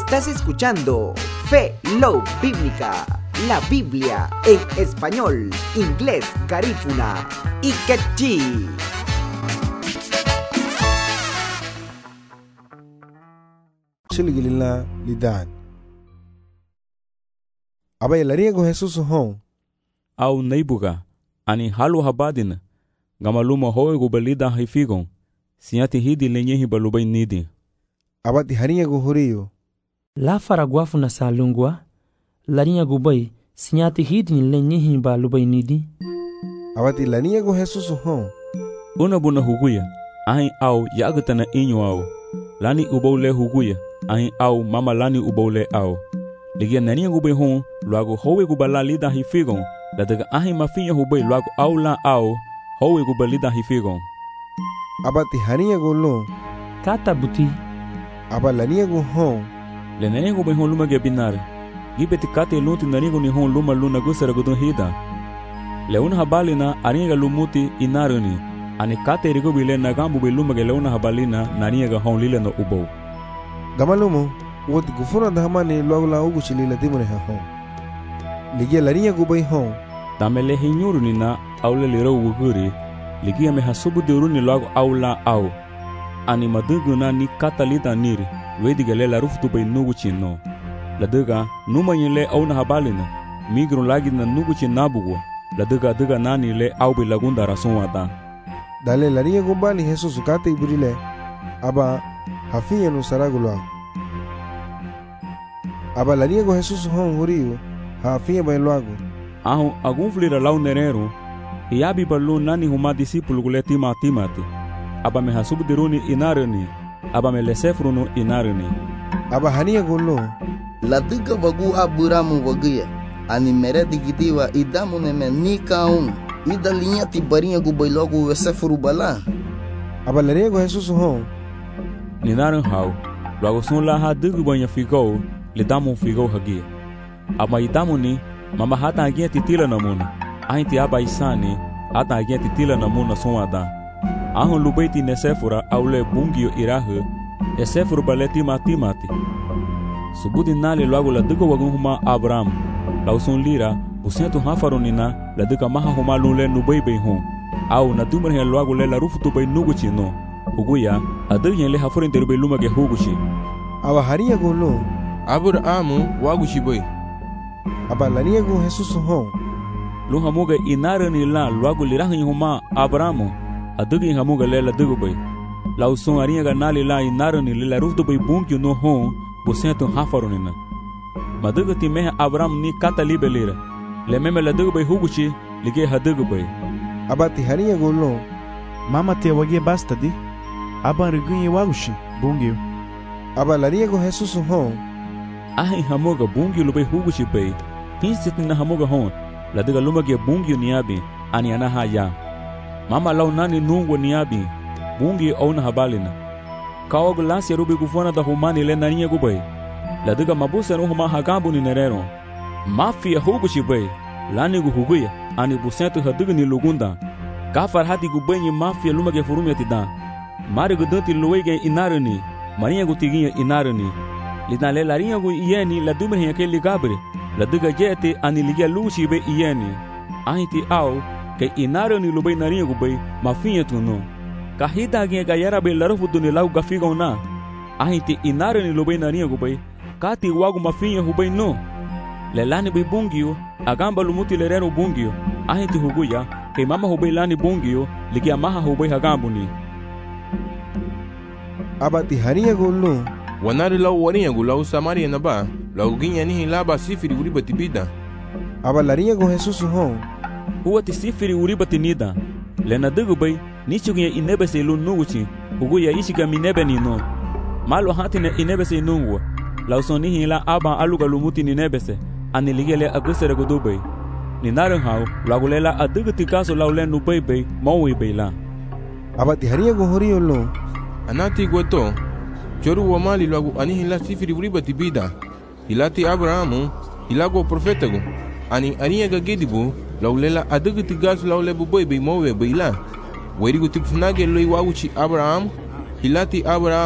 Estás escuchando Fe Love Bíblica, la Biblia en español, inglés, garífuna y quechí. Chiligilila lidan. Abay lariego Jesus hon. Au neibuga, ani halu habadin, gamaluma hoe gubelida haifigon, siati hidi lenyehi balubay nidi. Abati hariego huriyo. La faraguafu na salungwa, larinha gubay, sinyati hidi lenyehi balubay nidi. Abati lariego Jesus hon. Una buna huguya, ahin au yagatana inyo au, lani ubole huguya, ahin au mama lani ubole au. Ligia nania gubay hon, luago hoe gubala lida haifigon, la daga ahin mafinya hubay luago au la au, hoe gubalida haifigon. Abati hariego lo. Kata buti. Aba lariego hon. Le nanigo be hon luma ge binar. Gibeti kate lunti nanigo ni hon luma luna gusara gudun hida. Le una habalina aniga lumuti inaruni. Ani kate rigo bile nagambu be luma ge le una habalina naniga hon lile no ubo. Gamalumo, woti gufuna dahamani luagula ugu chilila dimune hon. Ligia lariego be hon. Damele hinyuruni na aule liro uguri. Ligia me hasubu diruni luago aula au. Ani maduguna ni katalita niri. Wedigale la ruftu bay nugu chino. La dega numa yele au na habalina. Migron lagi na nugu chinabugo. La dega nani le au bi lagunda rason ada. Dale laria gumbani Jesus ukate ibrile. Aba hafiya no saragula. Aba laria go Jesus hon huriyo. Hafiya bay luago. Aho agunflira lau nerero. Hiabi balu nani huma disipulu gule timati. Aba me hasubu diruni inarani. Aba me lesefruno inarani. Aba hania golo. La diga wagu aburamu wagia. Ani mere digidiwa idamu neme nikaun. Ida linha tibarinha gu bailogu vesefru bala. Aba laria go Jesus hon. Ninaran hau. Luago son la ha digu banha figou. Le damu figou hagia. Aba idamu ni. Mama hata agia titila namuna. Ahinti aba isani. Hata agia titila namuna son ada. Ahon lubeiti nesefura aule bungio irahu, esefuru baleti mati. Subudi nali luago la digo wagun huma Abraham, lausun lira, busentu hafarunina, la diga maha huma lule nubeibe hon, au na dumre luago le la rufutu bay nuguchi no, huguya, adigyen le hafurin derube lumage huguchi. Aba haria golo. Abrahamu waguchi boy. Aba lania go Jesus hon. Luhamuga inarani la luago lirahin huma Abrahamu. Adugi hamuga lela dugubay. Lausun aringa nali la inaruni lela rufdu bay bunkyu no hon busentu hafarunina. Madugati meha Abraham ni kata libelira. Le meme la dugubay huguchi lige hadugubay. Abati haria golo. Mama te wagie basta di. Aba rigunye wagushi bungyu. Aba laria go Jesus hon. Ahi hamuga bunkyu lubay huguchi bay. Pinsitina hamuga hon. La duga lumage bunkyu niabi ani anaha ya. Mama lau nani nungo niabi, bungi au na habalina. Kawa gulansi rubi gufona da humani le naniya gubay. La diga mabusa no huma hagambu ni nerero. Mafia huguchi bay, lani gu huguya, ani busentu hadiga ni lugunda. Kafar hati gubanyi mafia lumage furumya tida. Mari gudanti luwege inarani, mariya gutiginya inarani. Lina le larinha gu iyeni la dumre heke ligabre. La diga jete ani ligia luchi be iyeni. Ahiti au, ke inarani lubay narinha gubay mafinha tuno. Kahida aginha gayara be larufu duni lau gafiga na. Ahinti inarani lubay narinha gubay kati wagu mafinha hubay no. Lelani bay bungio agamba lumuti lerero bungio. Ahinti huguya ke mama hubay lani bungio ligia maha hubay hagambuni. Abati haria golo. Wanari lau warinha gu lau Samaria na ba. Lau ginya nihi laba sifiri uriba tibida. Aba larinha go Jesus hon. Huwa sifiri uriba tinida. Lena dugubay nichuginya inebese lu nuguchi. Huguya ishiga minebe nino. Malo hatine inebese nungwa. Lausonihi la aba aluga lumuti ninebese. Aniligele agusere gudubay. Ninaran hau lagulela aduguti kaso laulen nubay mawi bayla. Abati haria go horio lo. Anati gweto. Choru wa mali lagu anihi la sifiri uriba tibida. Hilati Abrahamu hilago profetago. Ani arinha gagedibu laulela aduguti gas laulebu boy mawi bayla. Werigu tipfunage loi waguchi Abraham hilati Abraham